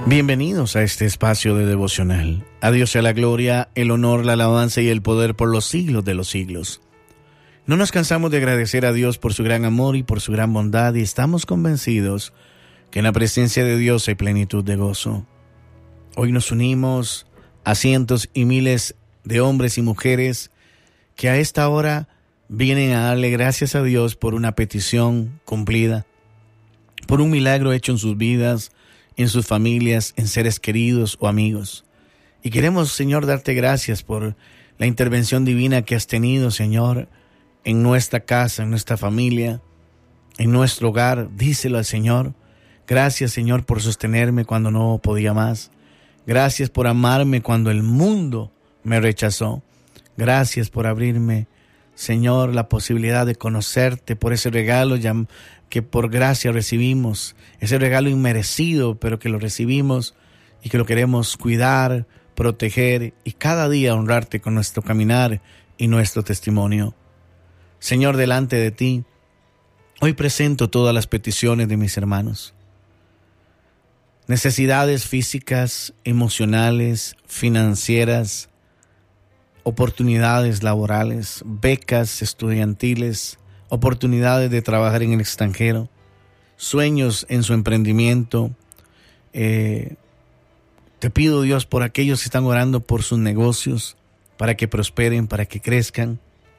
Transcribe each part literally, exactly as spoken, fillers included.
Bienvenidos a este espacio de devocional. A Dios sea la gloria, el honor, la alabanza y el poder por los siglos de los siglos. No nos cansamos de agradecer a Dios por su gran amor y por su gran bondad, y estamos convencidos que en la presencia de Dios hay plenitud de gozo. Hoy nos unimos a cientos y miles de hombres y mujeres que a esta hora vienen a darle gracias a Dios por una petición cumplida, por un milagro hecho en sus vidas, en sus familias, en seres queridos o amigos. Y queremos, Señor, darte gracias por la intervención divina que has tenido, Señor, en nuestra casa, en nuestra familia, en nuestro hogar. Díselo al Señor. Gracias, Señor, por sostenerme cuando no podía más. Gracias por amarme cuando el mundo me rechazó. Gracias por abrirme, Señor, la posibilidad de conocerte, por ese regalo que por gracia recibimos, ese regalo inmerecido, pero que lo recibimos y que lo queremos cuidar, proteger y cada día honrarte con nuestro caminar y nuestro testimonio. Señor, delante de ti, hoy presento todas las peticiones de mis hermanos. Necesidades físicas, emocionales, financieras, oportunidades laborales, becas estudiantiles, oportunidades de trabajar en el extranjero, sueños en su emprendimiento. Eh, te pido, Dios, por aquellos que están orando por sus negocios, para que prosperen, para que crezcan.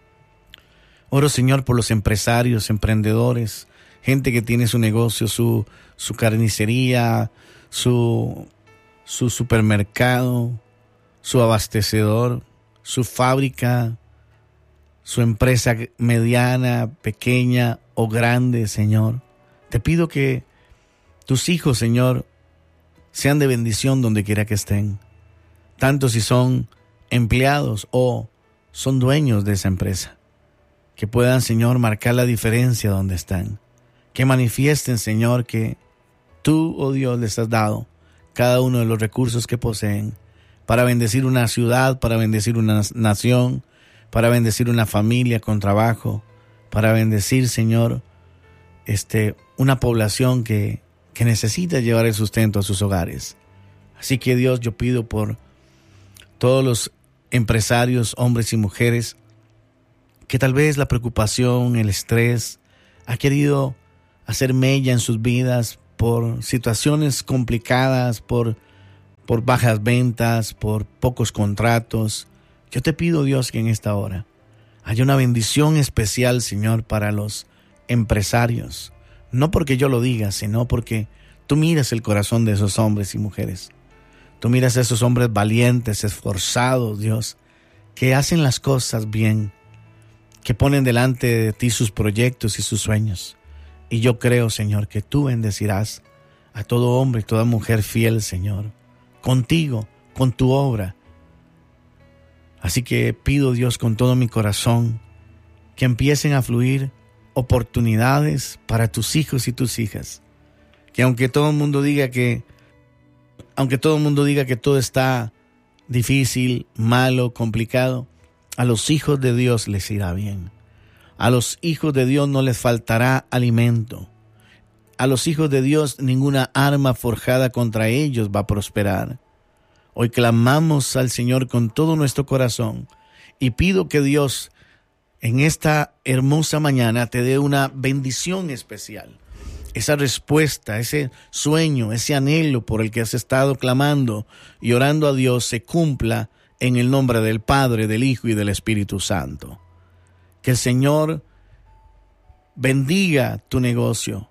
Oro, Señor, por los empresarios, emprendedores, gente que tiene su negocio, su, su carnicería, su, su supermercado, su abastecedor, su fábrica, su empresa mediana, pequeña o grande, Señor. Te pido que tus hijos, Señor, sean de bendición donde quiera que estén, tanto si son empleados o son dueños de esa empresa. Que puedan, Señor, marcar la diferencia donde están. Que manifiesten, Señor, que tú, oh Dios, les has dado cada uno de los recursos que poseen para bendecir una ciudad, para bendecir una nación, para bendecir una familia con trabajo, para bendecir, Señor, este, una población que, que necesita llevar el sustento a sus hogares. Así que, Dios, yo pido por todos los empresarios, hombres y mujeres, que tal vez la preocupación, el estrés, ha querido hacer mella en sus vidas por situaciones complicadas, por, por bajas ventas, por pocos contratos. Yo te pido, Dios, que en esta hora haya una bendición especial, Señor, para los empresarios. No porque yo lo diga, sino porque tú miras el corazón de esos hombres y mujeres. Tú miras a esos hombres valientes, esforzados, Dios, que hacen las cosas bien, que ponen delante de ti sus proyectos y sus sueños. Y yo creo, Señor, que tú bendecirás a todo hombre y toda mujer fiel, Señor, contigo, con tu obra. Así que pido, Dios, con todo mi corazón, que empiecen a fluir oportunidades para tus hijos y tus hijas. Que aunque todo el mundo diga que, aunque todo el mundo diga que todo está difícil, malo, complicado, a los hijos de Dios les irá bien. A los hijos de Dios no les faltará alimento. A los hijos de Dios ninguna arma forjada contra ellos va a prosperar. Hoy clamamos al Señor con todo nuestro corazón y pido que Dios en esta hermosa mañana te dé una bendición especial. Esa respuesta, ese sueño, ese anhelo por el que has estado clamando y orando a Dios se cumpla en el nombre del Padre, del Hijo y del Espíritu Santo. Que el Señor bendiga tu negocio,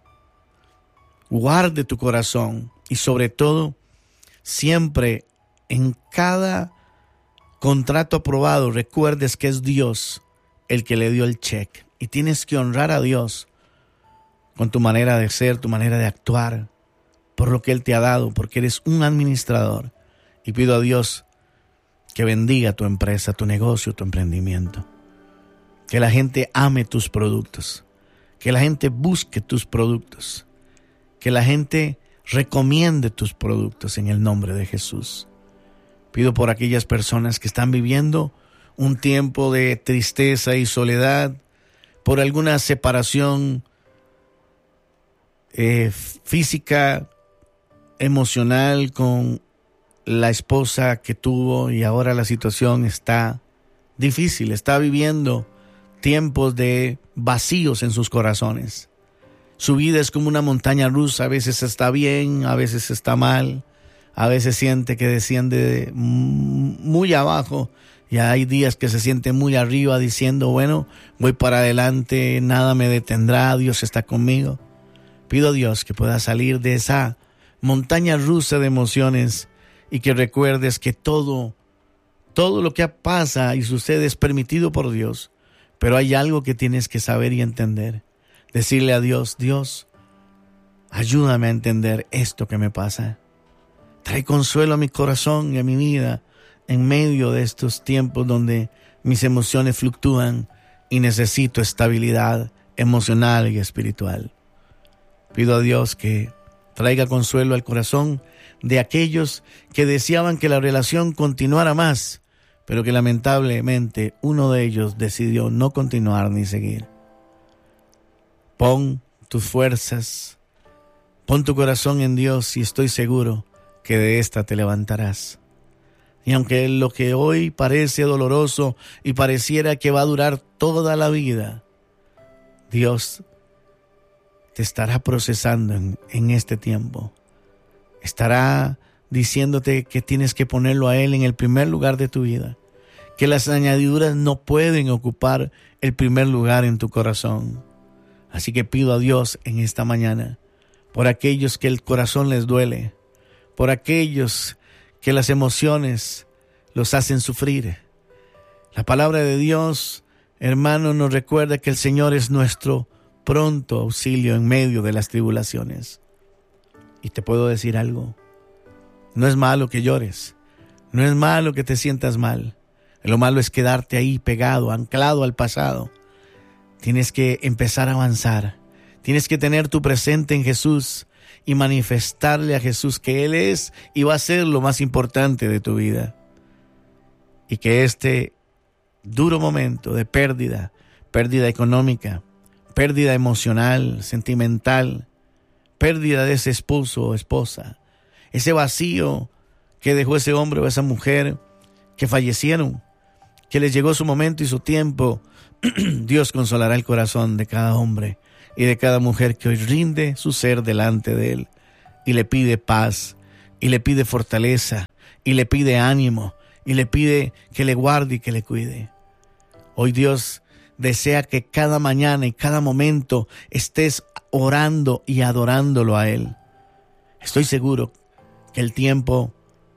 guarde tu corazón y sobre todo, siempre en cada contrato aprobado, recuerdes que es Dios el que le dio el cheque y tienes que honrar a Dios con tu manera de ser, tu manera de actuar, por lo que Él te ha dado, porque eres un administrador. Y pido a Dios que bendiga tu empresa, tu negocio, tu emprendimiento. Que la gente ame tus productos, que la gente busque tus productos, que la gente recomiende tus productos en el nombre de Jesús. Pido por aquellas personas que están viviendo un tiempo de tristeza y soledad, por alguna separación eh, física, emocional con la esposa que tuvo y ahora la situación está difícil, está viviendo tiempos de vacíos en sus corazones. Su vida es como una montaña rusa, a veces está bien, a veces está mal, a veces siente que desciende muy abajo y hay días que se siente muy arriba diciendo, bueno, voy para adelante, nada me detendrá, Dios está conmigo. Pido a Dios que pueda salir de esa montaña rusa de emociones y que recuerdes que todo, todo lo que pasa y sucede es permitido por Dios, pero hay algo que tienes que saber y entender. Decirle a Dios, Dios, ayúdame a entender esto que me pasa. Trae consuelo a mi corazón y a mi vida en medio de estos tiempos donde mis emociones fluctúan y necesito estabilidad emocional y espiritual. Pido a Dios que traiga consuelo al corazón de aquellos que deseaban que la relación continuara más, pero que lamentablemente uno de ellos decidió no continuar ni seguir. Pon tus fuerzas, pon tu corazón en Dios y estoy seguro que de esta te levantarás. Y aunque lo que hoy parece doloroso y pareciera que va a durar toda la vida, Dios te estará procesando en, en este tiempo. Estará diciéndote que tienes que ponerlo a Él en el primer lugar de tu vida, que las añadiduras no pueden ocupar el primer lugar en tu corazón. Así que pido a Dios en esta mañana por aquellos que el corazón les duele, por aquellos que las emociones los hacen sufrir. La palabra de Dios, hermano, nos recuerda que el Señor es nuestro pronto auxilio en medio de las tribulaciones. Y te puedo decir algo, no es malo que llores, no es malo que te sientas mal. Lo malo es quedarte ahí pegado, anclado al pasado. Tienes que empezar a avanzar. Tienes que tener tu presente en Jesús y manifestarle a Jesús que Él es y va a ser lo más importante de tu vida. Y que este duro momento de pérdida, pérdida económica, pérdida emocional, sentimental, pérdida de ese esposo o esposa, ese vacío que dejó ese hombre o esa mujer que fallecieron, que les llegó su momento y su tiempo, Dios consolará el corazón de cada hombre y de cada mujer que hoy rinde su ser delante de Él y le pide paz, y le pide fortaleza, y le pide ánimo, y le pide que le guarde y que le cuide. Hoy Dios desea que cada mañana y cada momento estés orando y adorándolo a Él. Estoy seguro que el tiempo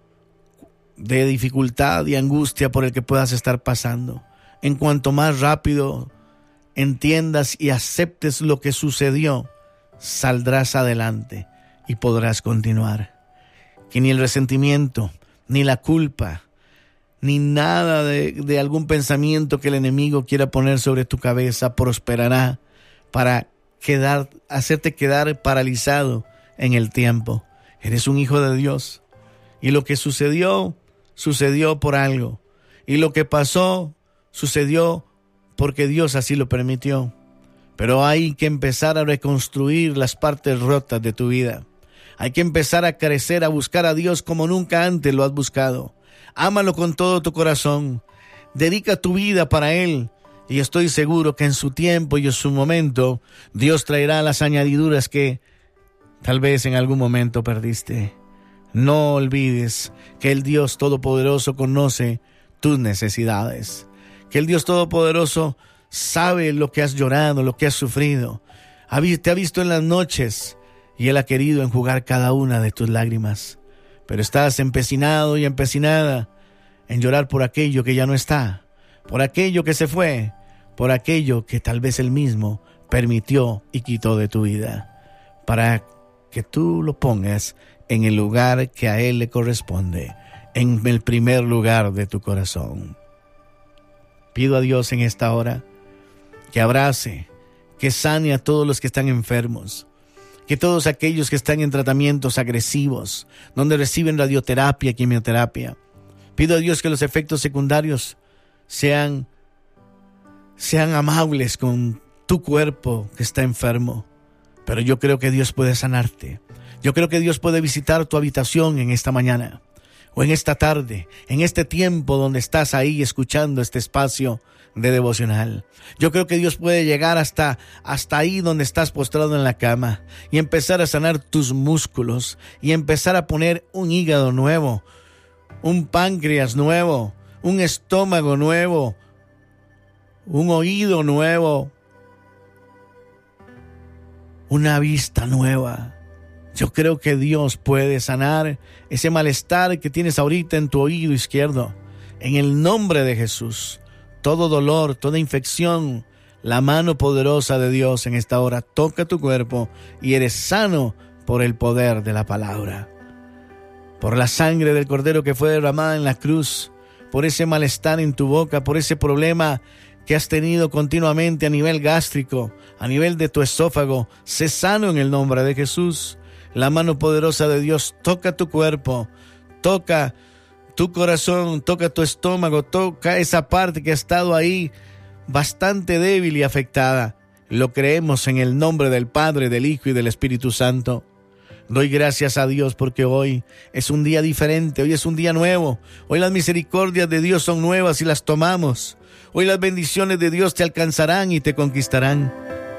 de dificultad y angustia por el que puedas estar pasando, en cuanto más rápido entiendas y aceptes lo que sucedió, saldrás adelante y podrás continuar. Que ni el resentimiento, ni la culpa, ni nada de, de algún pensamiento que el enemigo quiera poner sobre tu cabeza prosperará para quedar, hacerte quedar paralizado en el tiempo. Eres un hijo de Dios y lo que sucedió, sucedió por algo. Y lo que pasó, sucedió porque Dios así lo permitió. Pero hay que empezar a reconstruir las partes rotas de tu vida. Hay que empezar a crecer, a buscar a Dios como nunca antes lo has buscado. Ámalo con todo tu corazón. Dedica tu vida para Él. Y estoy seguro que en su tiempo y en su momento, Dios traerá las añadiduras que tal vez en algún momento perdiste. No olvides que el Dios Todopoderoso conoce tus necesidades. Que el Dios Todopoderoso sabe lo que has llorado, lo que has sufrido. Te ha visto en las noches y Él ha querido enjugar cada una de tus lágrimas. Pero estás empecinado y empecinada en llorar por aquello que ya no está, por aquello que se fue, por aquello que tal vez Él mismo permitió y quitó de tu vida, para que tú lo pongas en el lugar que a Él le corresponde, en el primer lugar de tu corazón. Pido a Dios en esta hora que abrace, que sane a todos los que están enfermos, que todos aquellos que están en tratamientos agresivos, donde reciben radioterapia, quimioterapia. Pido a Dios que los efectos secundarios sean, sean amables con tu cuerpo que está enfermo. Pero yo creo que Dios puede sanarte. Yo creo que Dios puede visitar tu habitación en esta mañana o en esta tarde, en este tiempo donde estás ahí escuchando este espacio de devocional. Yo creo que Dios puede llegar hasta, hasta ahí donde estás postrado en la cama y empezar a sanar tus músculos y empezar a poner un hígado nuevo, un páncreas nuevo, un estómago nuevo, un oído nuevo, una vista nueva. Yo creo que Dios puede sanar ese malestar que tienes ahorita en tu oído izquierdo. En el nombre de Jesús, todo dolor, toda infección, la mano poderosa de Dios en esta hora toca tu cuerpo y eres sano por el poder de la palabra. Por la sangre del Cordero que fue derramada en la cruz, por ese malestar en tu boca, por ese problema que has tenido continuamente a nivel gástrico, a nivel de tu esófago, sé sano en el nombre de Jesús. La mano poderosa de Dios toca tu cuerpo, toca tu corazón, toca tu estómago, toca esa parte que ha estado ahí bastante débil y afectada. Lo creemos en el nombre del Padre, del Hijo y del Espíritu Santo. Doy gracias a Dios porque hoy es un día diferente, hoy es un día nuevo. Hoy las misericordias de Dios son nuevas y las tomamos. Hoy las bendiciones de Dios te alcanzarán y te conquistarán.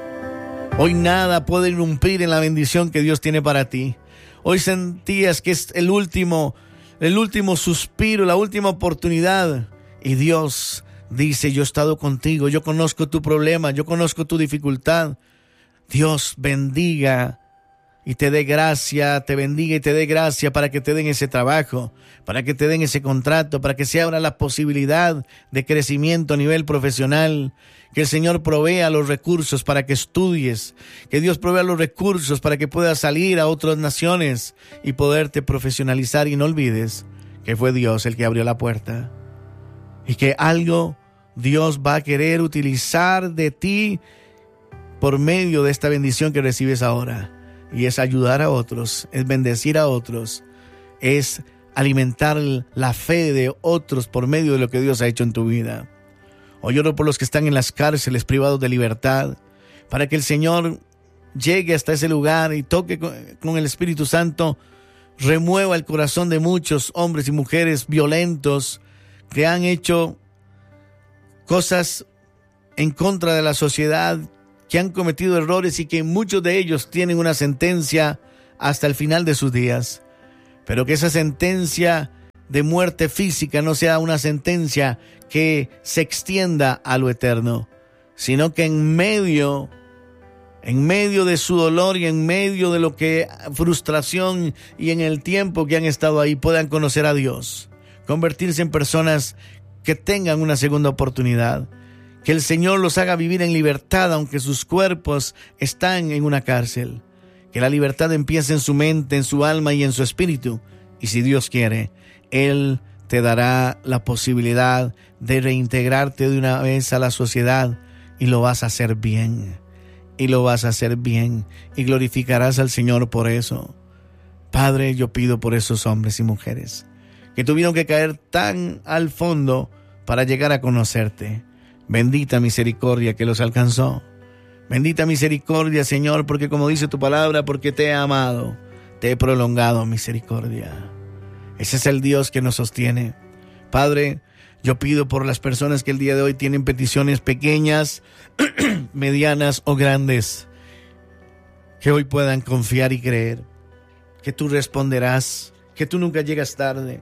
Hoy nada puede irrumpir en la bendición que Dios tiene para ti. Hoy sentías que es el último, el último suspiro, la última oportunidad. Y Dios dice, yo he estado contigo, yo conozco tu problema, yo conozco tu dificultad. Dios bendiga y te dé gracia, te bendiga y te dé gracia para que te den ese trabajo, para que te den ese contrato, para que se abra la posibilidad de crecimiento a nivel profesional. Que el Señor provea los recursos para que estudies, que Dios provea los recursos para que puedas salir a otras naciones y poderte profesionalizar. Y no olvides que fue Dios el que abrió la puerta y que algo Dios va a querer utilizar de ti por medio de esta bendición que recibes ahora. Y es ayudar a otros, es bendecir a otros, es alimentar la fe de otros por medio de lo que Dios ha hecho en tu vida. Hoy oro por los que están en las cárceles privados de libertad, para que el Señor llegue hasta ese lugar y toque con el Espíritu Santo, remueva el corazón de muchos hombres y mujeres violentos que han hecho cosas en contra de la sociedad, que han cometido errores y que muchos de ellos tienen una sentencia hasta el final de sus días. Pero que esa sentencia de muerte física no sea una sentencia que se extienda a lo eterno, sino que en medio, en medio de su dolor y en medio de lo que frustración y en el tiempo que han estado ahí puedan conocer a Dios, convertirse en personas que tengan una segunda oportunidad. Que el Señor los haga vivir en libertad aunque sus cuerpos están en una cárcel. Que la libertad empiece en su mente, en su alma y en su espíritu. Y si Dios quiere, Él te dará la posibilidad de reintegrarte de una vez a la sociedad y lo vas a hacer bien. Y lo vas a hacer bien y glorificarás al Señor por eso. Padre, yo pido por esos hombres y mujeres que tuvieron que caer tan al fondo para llegar a conocerte. Bendita misericordia que los alcanzó. Bendita misericordia, Señor, porque como dice tu palabra, porque te he amado, te he prolongado misericordia. Ese es el Dios que nos sostiene. Padre, yo pido por las personas que el día de hoy tienen peticiones pequeñas, medianas o grandes, que hoy puedan confiar y creer que tú responderás, que tú nunca llegas tarde,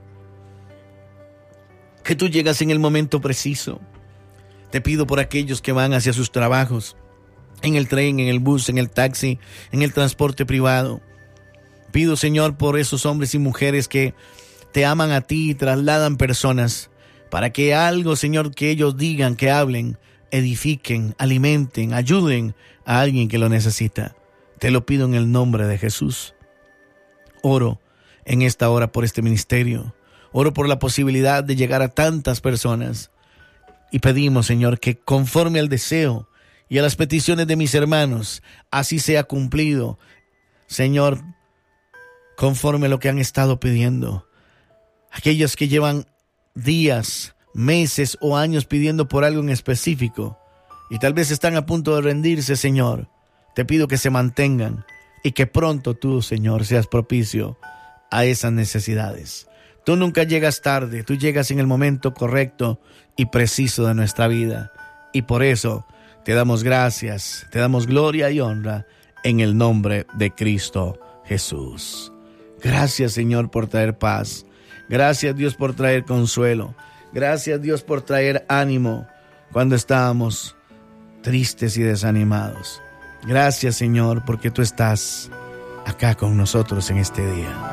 que tú llegas en el momento preciso. Te pido por aquellos que van hacia sus trabajos, en el tren, en el bus, en el taxi, en el transporte privado. Pido, Señor, por esos hombres y mujeres que te aman a ti y trasladan personas, para que algo, Señor, que ellos digan, que hablen, edifiquen, alimenten, ayuden a alguien que lo necesita. Te lo pido en el nombre de Jesús. Oro en esta hora por este ministerio. Oro por la posibilidad de llegar a tantas personas. Y pedimos, Señor, que conforme al deseo y a las peticiones de mis hermanos, así sea cumplido, Señor, conforme a lo que han estado pidiendo. Aquellos que llevan días, meses o años pidiendo por algo en específico y tal vez están a punto de rendirse, Señor, te pido que se mantengan, y que pronto tú, Señor, seas propicio a esas necesidades. Tú nunca llegas tarde, tú llegas en el momento correcto y preciso de nuestra vida. Y por eso te damos gracias, te damos gloria y honra en el nombre de Cristo Jesús. Gracias, Señor, por traer paz. Gracias, Dios, por traer consuelo. Gracias, Dios, por traer ánimo cuando estábamos tristes y desanimados. Gracias, Señor, porque tú estás acá con nosotros en este día.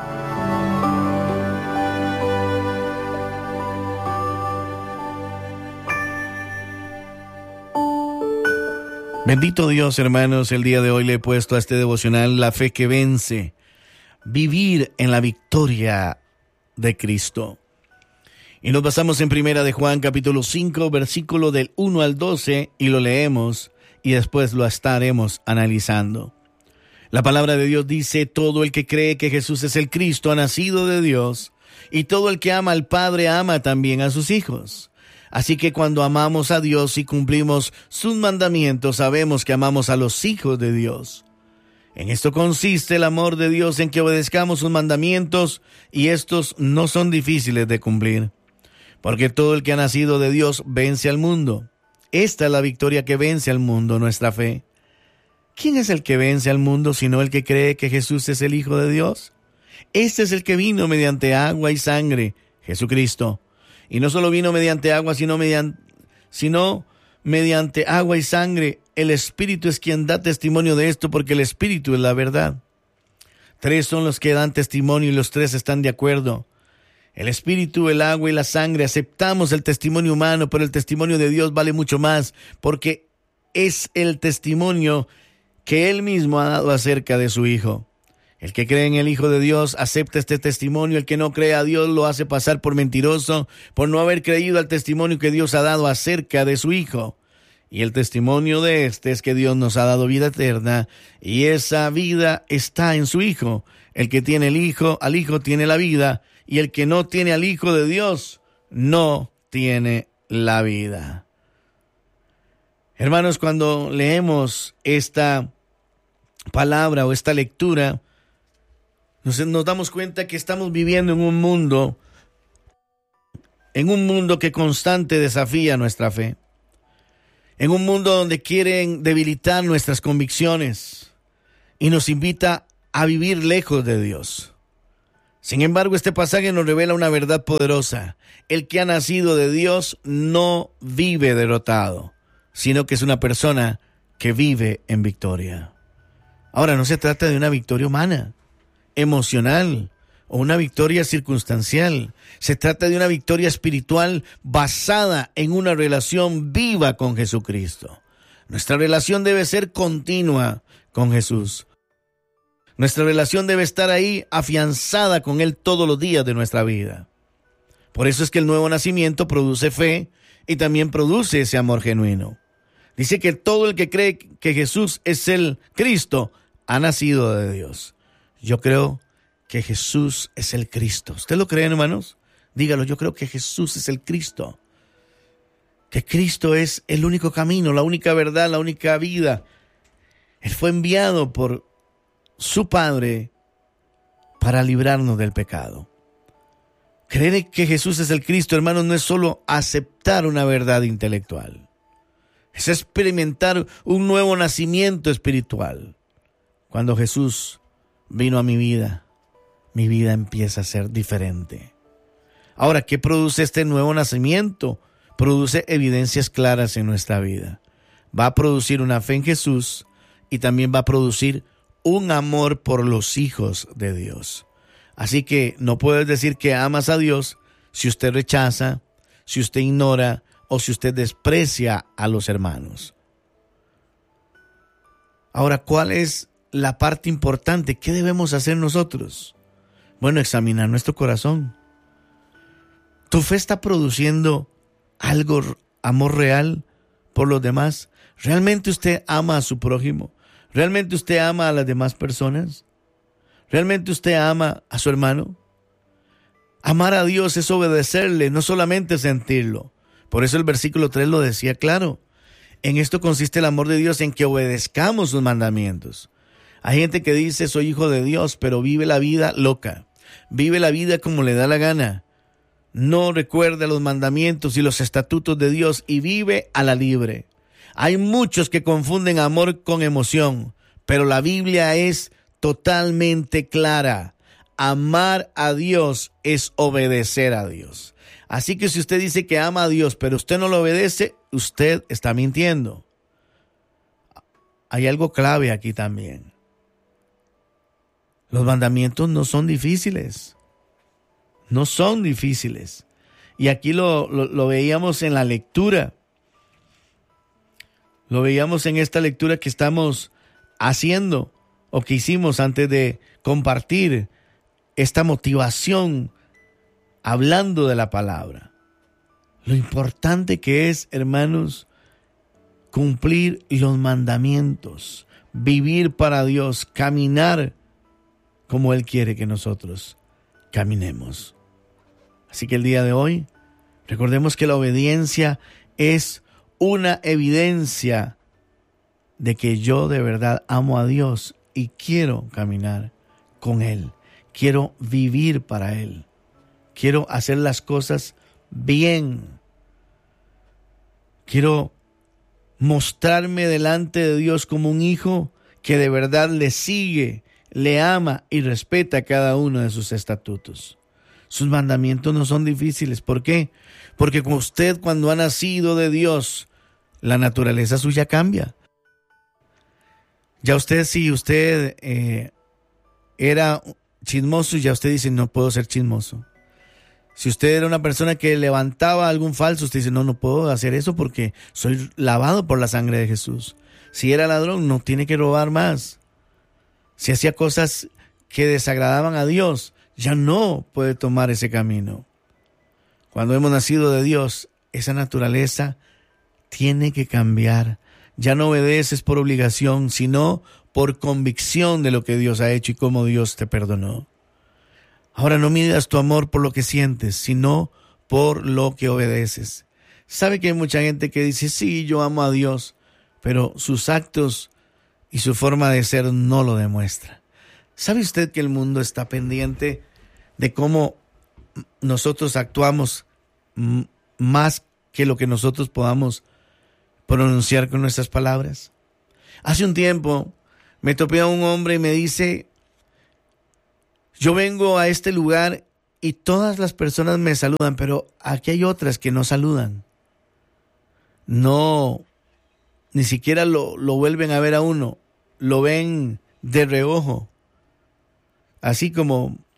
Bendito Dios, hermanos, el día de hoy le he puesto a este devocional la fe que vence, vivir en la victoria de Cristo. Y nos basamos en Primera de Juan, capítulo cinco, versículo del uno al doce, y lo leemos y después lo estaremos analizando. La palabra de Dios dice: todo el que cree que Jesús es el Cristo ha nacido de Dios, y todo el que ama al Padre ama también a sus hijos. Así que cuando amamos a Dios y cumplimos sus mandamientos, sabemos que amamos a los hijos de Dios. En esto consiste el amor de Dios, en que obedezcamos sus mandamientos, y estos no son difíciles de cumplir. Porque todo el que ha nacido de Dios vence al mundo. Esta es la victoria que vence al mundo, nuestra fe. ¿Quién es el que vence al mundo sino el que cree que Jesús es el Hijo de Dios? Este es el que vino mediante agua y sangre, Jesucristo. Y no solo vino mediante agua, sino mediante, sino mediante agua y sangre. El Espíritu es quien da testimonio de esto, porque el Espíritu es la verdad. Tres son los que dan testimonio y los tres están de acuerdo. El Espíritu, el agua y la sangre. Aceptamos el testimonio humano, pero el testimonio de Dios vale mucho más, porque es el testimonio que Él mismo ha dado acerca de su Hijo. El que cree en el Hijo de Dios acepta este testimonio. El que no cree a Dios lo hace pasar por mentiroso, por no haber creído al testimonio que Dios ha dado acerca de su Hijo. Y el testimonio de este es que Dios nos ha dado vida eterna, y esa vida está en su Hijo. El que tiene el Hijo, al Hijo tiene la vida, y el que no tiene al Hijo de Dios no tiene la vida. Hermanos, cuando leemos esta palabra o esta lectura, Nos, nos damos cuenta que estamos viviendo en un mundo, en un mundo que constante desafía nuestra fe, en un mundo donde quieren debilitar nuestras convicciones y nos invita a vivir lejos de Dios. Sin embargo, este pasaje nos revela una verdad poderosa: el que ha nacido de Dios no vive derrotado, sino que es una persona que vive en victoria. Ahora, no se trata de una victoria humana, emocional o una victoria circunstancial. Se trata de una victoria espiritual basada en una relación viva con Jesucristo. Nuestra relación debe ser continua con Jesús. Nuestra relación debe estar ahí afianzada con Él todos los días de nuestra vida. Por eso es que el nuevo nacimiento produce fe y también produce ese amor genuino. Dice que todo el que cree que Jesús es el Cristo ha nacido de Dios. Yo creo que Jesús es el Cristo. ¿Usted lo cree, hermanos? Dígalo: yo creo que Jesús es el Cristo. Que Cristo es el único camino, la única verdad, la única vida. Él fue enviado por su Padre para librarnos del pecado. Creer que Jesús es el Cristo, hermanos, no es solo aceptar una verdad intelectual. Es experimentar un nuevo nacimiento espiritual. Cuando Jesús vino a mi vida, mi vida empieza a ser diferente. Ahora, ¿qué produce este nuevo nacimiento? Produce evidencias claras en nuestra vida. Va a producir una fe en Jesús y también va a producir un amor por los hijos de Dios. Así que no puedes decir que amas a Dios si usted rechaza, si usted ignora o si usted desprecia a los hermanos. Ahora, ¿cuál es la parte importante? ¿Qué debemos hacer nosotros? Bueno, examinar nuestro corazón. ¿Tu fe está produciendo algo, amor real por los demás? ¿Realmente usted ama a su prójimo? ¿Realmente usted ama a las demás personas? ¿Realmente usted ama a su hermano? Amar a Dios es obedecerle, no solamente sentirlo. Por eso el versículo tres lo decía claro. En esto consiste el amor de Dios, en que obedezcamos sus mandamientos. Hay gente que dice soy hijo de Dios, pero vive la vida loca. Vive la vida como le da la gana. No recuerda los mandamientos y los estatutos de Dios y vive a la libre. Hay muchos que confunden amor con emoción, pero la Biblia es totalmente clara. Amar a Dios es obedecer a Dios. Así que si usted dice que ama a Dios, pero usted no lo obedece, usted está mintiendo. Hay algo clave aquí también. Los mandamientos no son difíciles. No son difíciles. Y aquí lo, lo, lo veíamos en la lectura. Lo veíamos en esta lectura que estamos haciendo o que hicimos antes de compartir esta motivación hablando de la palabra. Lo importante que es, hermanos, cumplir los mandamientos, vivir para Dios, caminar como Él quiere que nosotros caminemos. Así que el día de hoy, recordemos que la obediencia es una evidencia de que yo de verdad amo a Dios y quiero caminar con Él. Quiero vivir para Él. Quiero hacer las cosas bien. Quiero mostrarme delante de Dios como un hijo que de verdad le sigue, le ama y respeta cada uno de sus estatutos. Sus mandamientos no son difíciles. ¿Por qué? Porque usted, cuando ha nacido de Dios, la naturaleza suya cambia. Ya usted, si usted eh, era chismoso, ya usted dice, no puedo ser chismoso. Si usted era una persona que levantaba algún falso, usted dice, no, no puedo hacer eso porque soy lavado por la sangre de Jesús. Si era ladrón, no tiene que robar más. Si hacía cosas que desagradaban a Dios, ya no puede tomar ese camino. Cuando hemos nacido de Dios, esa naturaleza tiene que cambiar. Ya no obedeces por obligación, sino por convicción de lo que Dios ha hecho y cómo Dios te perdonó. Ahora no midas tu amor por lo que sientes, sino por lo que obedeces. Sabe que hay mucha gente que dice, sí, yo amo a Dios, pero sus actos y su forma de ser no lo demuestra. ¿Sabe usted que el mundo está pendiente de cómo nosotros actuamos m- más que lo que nosotros podamos pronunciar con nuestras palabras? Hace un tiempo me topé a un hombre y me dice, yo vengo a este lugar y todas las personas me saludan, pero aquí hay otras que no saludan. No, ni siquiera lo, lo vuelven a ver a uno, lo ven de reojo. Así como